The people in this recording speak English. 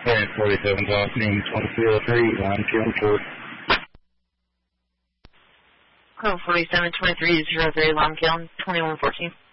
Alright, 47 talking 2303, line Kiln Ford. Code 472303, Lime Kiln, 2114.